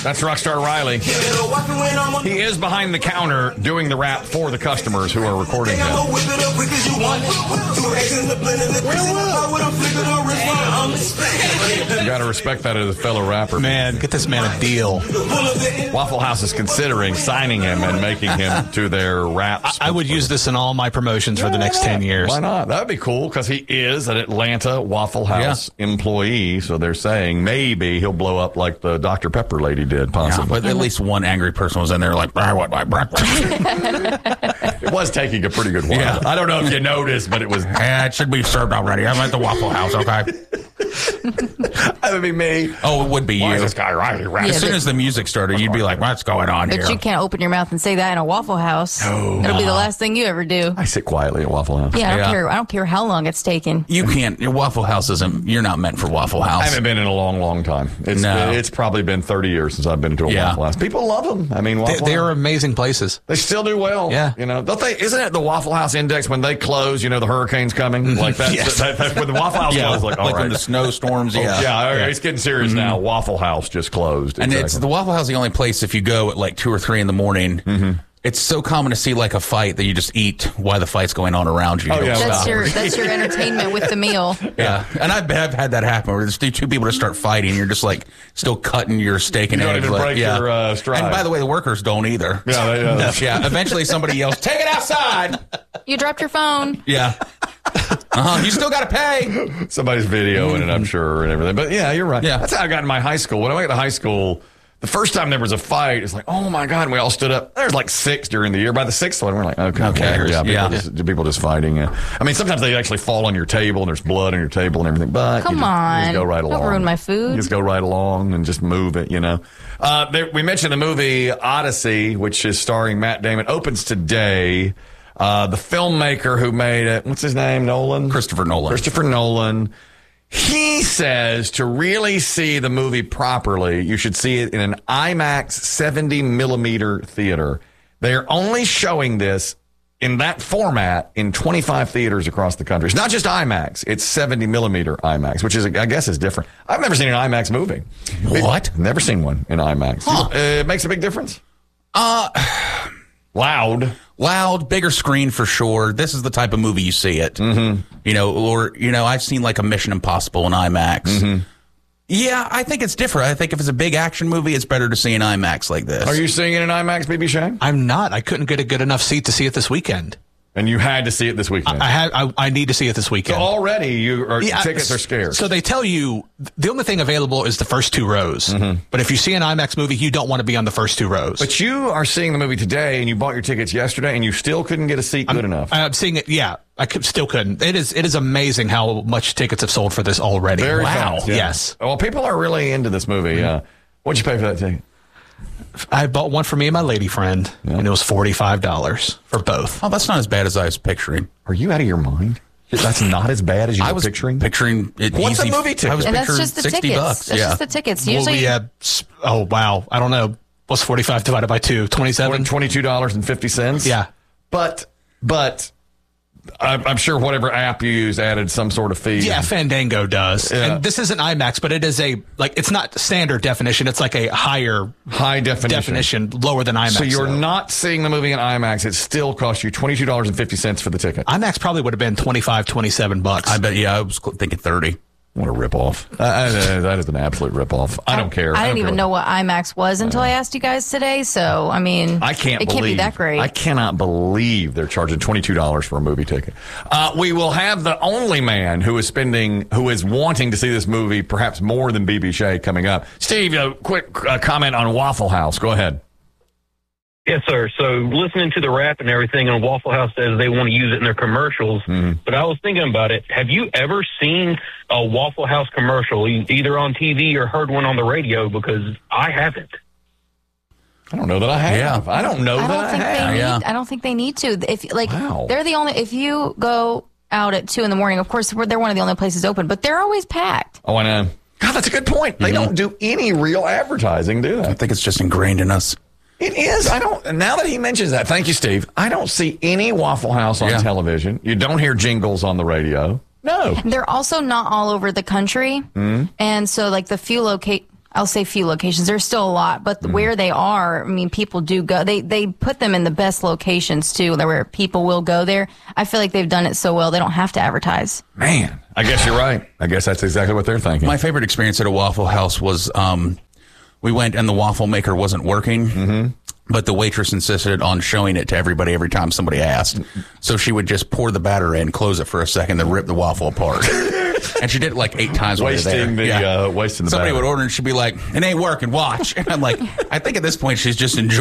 That's Rockstar Riley. He is behind the counter doing the rap for the customers who are recording him. You got to respect that as a fellow rapper. Man, get this man a deal. Waffle House is considering signing him and making him to their rap. I would use this in all my promotions for the next 10 years. Why not? That would be cool because he is an Atlanta Waffle House employee. So they're saying maybe he'll blow up like the Dr. Pepper lady did, possibly. Yeah, but at least one angry person was in there like, I want my breakfast. It was taking a pretty good while. Yeah. I don't know if you noticed, but it was. Yeah, it should be served already. I'm at the Waffle House, okay? That would be me. Oh, it would be Why you. is this guy Riley rapping? As soon as the music started, you'd be like, what's going on here? But you can't open your mouth and say that in a Waffle House. No. It'll be the last thing you ever do. I sit quietly at Waffle House. Yeah, I don't Yeah. care. I don't care how long it's taken. You can't. Your Waffle House isn't. You're not meant for Waffle House. I haven't been in a long, long time. It's probably been 30 years since I've been to a Waffle House. People love them. I mean, Waffle They House. are amazing places. They still do well. Yeah. You know, don't they? Isn't it the Waffle House index when they close? You know, the hurricane's coming. Like that's, Yes. that's when the Waffle House Yeah, closes. Like, all right. when the snowstorms. Yeah. Yeah, okay, it's getting serious now. Waffle House just closed. And it's the Waffle House is the only place if you go at like 2 or 3 in the morning. It's so common to see like a fight that you just eat while the fight's going on around you. Oh, yeah. That's your entertainment with the meal. Yeah, and I've had that happen where there's two people to start fighting. You're just like still cutting your steak and You don't eggs. even like, break your stride. And by the way, the workers don't either. Yeah, they, Yeah. Eventually, somebody yells, "Take it outside!" You dropped your phone. Yeah. You still got to pay. Somebody's videoing it, I'm sure, and everything. But yeah, you're right. Yeah. That's how I got in my high school. When I went to high school, the first time there was a fight, it's like, oh my God, and we all stood up. There's like 6 during the year. By the 6th one, we're like, okay. Yeah, people just fighting. I mean, sometimes they actually fall on your table and there's blood on your table and everything. But Come you on. just go right along. Don't ruin my food. You just go right along and just move it, you know. We mentioned the movie Odyssey, which is starring Matt Damon, opens today. The filmmaker who made it, what's his name? Christopher Nolan. He says to really see the movie properly, you should see it in an IMAX 70 millimeter theater. They are only showing this in that format in 25 theaters across the country. It's not just IMAX. It's 70 millimeter IMAX, which is, I guess, is different. I've never seen an IMAX movie. What? Never seen one in IMAX. Huh. It makes a big difference. Loud, bigger screen for sure. This is the type of movie you see it. You know, I've seen like a Mission Impossible in IMAX. Yeah, I think it's different. I think if it's a big action movie, it's better to see in IMAX like this. Are you seeing it in IMAX, BB Shane? I'm not. I couldn't get a good enough seat to see it this weekend. And you had to see it this weekend. I need to see it this So weekend. already tickets are scarce. So they tell you the only thing available is the first 2 rows. But if you see an IMAX movie, you don't want to be on the first 2 rows. But you are seeing the movie today, and you bought your tickets yesterday, and you still couldn't get a seat good enough. I'm seeing it. Yeah, still couldn't. It is amazing how much tickets have sold for this already. Very wow. fast, yeah. Yes. Well, people are really into this movie. What'd you pay for that ticket? I bought one for me and my lady friend, and it was $45 for both. Oh, that's not as bad as I was picturing. Are you out of your mind? That's not as bad as you I were was picturing? Picturing it What's easy. a movie ticket? I was And that's picturing just the $60. tickets. That's just the tickets. Usually, Oh, wow. I don't know. What's 45 divided by 2? 27? $22.50. Yeah. But I'm sure whatever app you use added some sort of fee. Yeah, Fandango does. Yeah. And this isn't IMAX, but it is it's not standard definition. It's like a high definition, lower than IMAX. So you're though. not seeing the movie in IMAX. It still costs you $22.50 for the ticket. IMAX probably would have been $27. I bet. Yeah, I was thinking 30. What a ripoff. That is an absolute ripoff. I don't care. I didn't don't even care. know what IMAX was until I asked you guys today. So, I mean, it can't be that great. I cannot believe they're charging $22 for a movie ticket. We will have the only man who is wanting to see this movie perhaps more than BB Shea coming up. Steve, a quick comment on Waffle House. Go ahead. Yes, sir. So listening to the rap and everything, and Waffle House says they want to use it in their commercials. But I was thinking about it. Have you ever seen a Waffle House commercial, either on TV or heard one on the radio? Because I haven't. I don't know that I have. Yeah. I don't know that I have. I don't think they need to. Wow. They're the only. If you go out at 2 a.m, of course, they're one of the only places open, but they're always packed. Oh, I know. God, that's a good point. They don't do any real advertising, do they? I think it's just ingrained in us. It is. Now that he mentions that, thank you, Steve. I don't see any Waffle House on television. You don't hear jingles on the radio. No. They're also not all over the country. And so, like, the few I'll say few locations. There's still a lot, but where they are, I mean, people do go. They put them in the best locations too, where people will go there. I feel like they've done it so well, they don't have to advertise. Man, I guess you're right. I guess that's exactly what they're thinking. My favorite experience at a Waffle House was we went and the waffle maker wasn't working. But the waitress insisted on showing it to everybody every time somebody asked. So she would just pour the batter in, close it for a second, then rip the waffle apart. And she did it like 8 times. Wasting the Somebody batter. would order and she'd be like, "It ain't working, watch." And I'm like, I think at this point she's just enjoying